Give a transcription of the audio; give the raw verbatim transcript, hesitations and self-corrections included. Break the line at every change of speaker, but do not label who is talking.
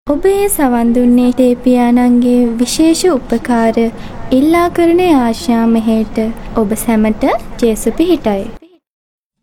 ඔබේ සවන් දුන්නේ තේපියාණන්ගේ විශේෂ උපකාර ඉල්ලා කරන ආශා මෙහෙයට ඔබ සැමට ජේසු පිහිටයි.